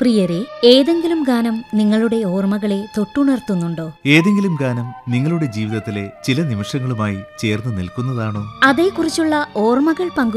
പ്രിയരെ, ഏതെങ്കിലും ഗാനം നിങ്ങളുടെ ഓർമ്മകളെ തൊട്ടുണർത്തുന്നുണ്ടോ? ഏതെങ്കിലും ഗാനം നിങ്ങളുടെ ജീവിതത്തിലെ ചില നിമിഷങ്ങളുമായി ചേർന്ന് നിൽക്കുന്നതാണോ? അതേക്കുറിച്ചുള്ള ഓർമ്മകൾ